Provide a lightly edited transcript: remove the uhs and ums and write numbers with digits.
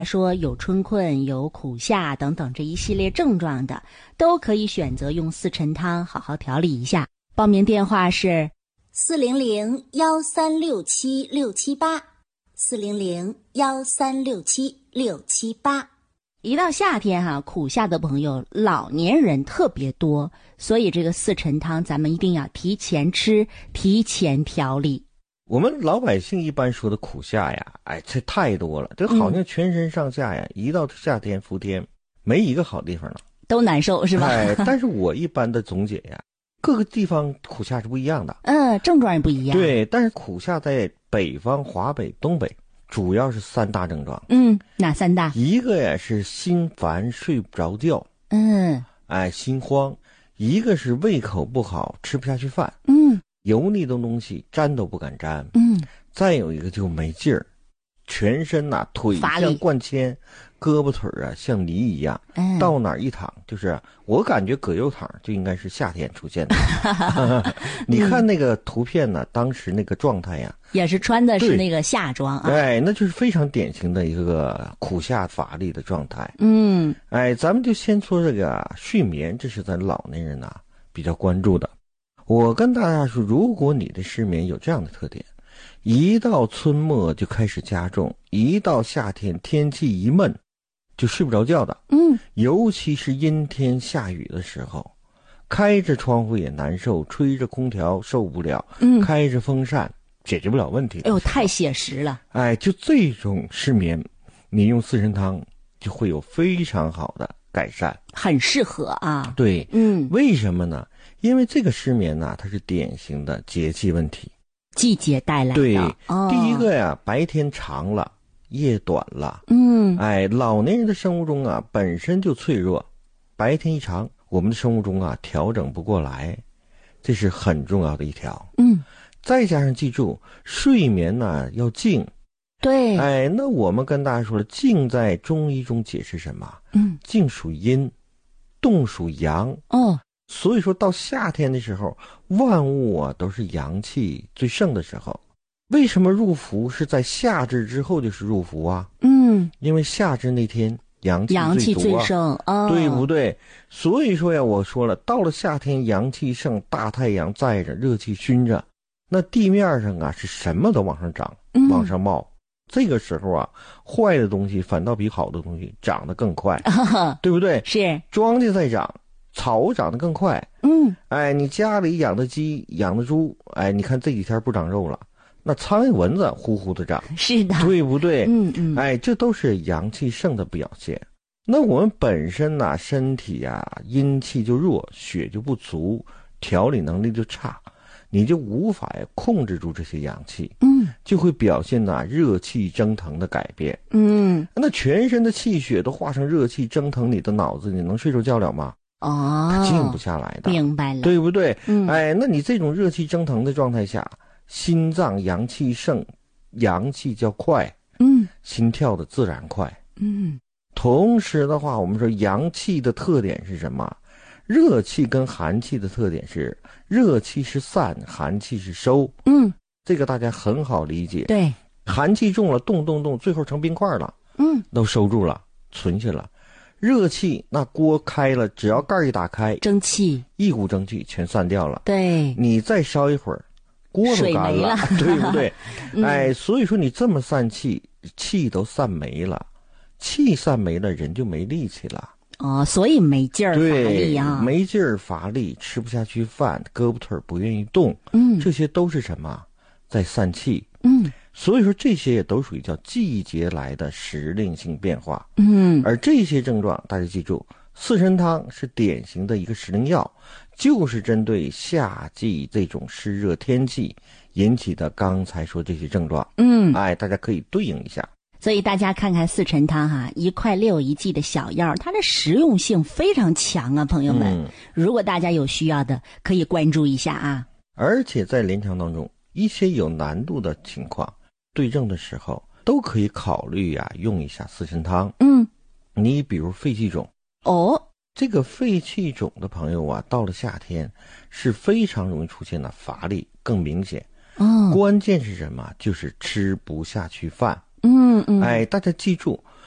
说有春困、有苦夏等等这一系列症状的，都可以选择用四陈汤好好调理一下。报名电话是 400-1367-678，400-1367-678。 一到夏天苦夏的朋友，老年人特别多，所以这个四陈汤咱们一定要提前吃，提前调理。 我们老百姓一般说的苦夏呀，这太多了，这好像全身上下呀，一到夏天伏天，没一个好地方了， 都难受是吧？ 但是我一般的总结呀，各个地方苦夏是不一样的， 症状也不一样。 对，但是苦夏在北方、华北、东北，主要是3大症状。 哪3大？ 一个呀是心烦睡不着觉，心慌；一个是胃口不好，吃不下去饭，油腻的东西沾都不敢沾，再有一个就没劲儿，全身腿像灌铅，胳膊腿像泥一样，到哪儿一躺就是我感觉葛优躺就应该是夏天出现的。你看那个图片呢，当时那个状态呀， 也是穿的是那个夏装啊， 那就是非常典型的一个苦夏乏力的状态。咱们就先说这个睡眠，这是咱老年人比较关注的。我跟大家说，如果你的失眠有这样的特点，一到春末就开始加重，一到夏天天气一闷就睡不着觉的，尤其是阴天下雨的时候，开着窗户也难受，吹着空调受不了，开着风扇解决不了问题。 太写实了。 就这种失眠，你用四神汤就会有非常好的改善， 很适合啊。 对，为什么呢？因为这个失眠它是典型的节气问题， 季节带来的。 对，第一个呀，白天长了，夜短了。老年人的生物钟本身就脆弱，白天一长，我们的生物钟调整不过来，这是很重要的一条。再加上记住，睡眠要静。 对， 那我们跟大家说了，静在中医中解释什么？静属阴，动属阳。所以说到夏天的时候，万物都是阳气最盛的时候。为什么入伏是在夏至之后就是入伏啊？因为夏至那天阳气最盛， 对不对？所以说呀，我说了，到了夏天阳气盛，大太阳在着，热气熏着，那地面上是什么都往上涨，往上冒。这个时候坏的东西反倒比好的东西长得更快，对不对？ 是， 庄稼在长，草长得更快。你家里养的鸡养的猪，你看这几天不长肉了，那苍蝇蚊子呼呼的长， 是的， 对不对？这都是阳气盛的表现。那我们本身身体阴气就弱，血就不足，调理能力就差，你就无法控制住这些阳气，就会表现热气蒸腾的改变。那全身的气血都化成热气蒸腾你的脑子，你能睡着觉了吗？它静不下来的， 明白了， 对不对？那你这种热气蒸腾的状态下，心脏阳气盛，阳气较快，心跳的自然快。同时的话，我们说阳气的特点是什么？热气跟寒气的特点是，热气是散，寒气是收。这个大家很好理解。 对， 寒气重了，动，最后成冰块了，都收住了，存下了。热气那锅开了，只要盖一打开， 蒸汽， 一股蒸汽全散掉了。 对， 你再烧一会儿，锅都干了，对不对？所以说你这么散气，气都散没了，气散没了，人就没力气了。 所以没劲儿乏力没劲儿乏力，吃不下去饭，胳膊腿不愿意动，这些都是什么？在散气。所以说这些也都属于叫季节来的时令性变化。而这些症状大家记住，四神汤是典型的一个时令药，就是针对夏季这种湿热天气引起的刚才说这些症状。大家可以对应一下。 所以大家看看四陈汤1块6一剂的小药，它的实用性非常强啊，朋友们。如果大家有需要的，可以关注一下而且在临床当中，一些有难度的情况，对症的时候都可以考虑用一下四神汤。你比如肺气肿，这个肺气肿的朋友到了夏天是非常容易出现的乏力更明显。关键是什么？就是吃不下去饭。大家记住，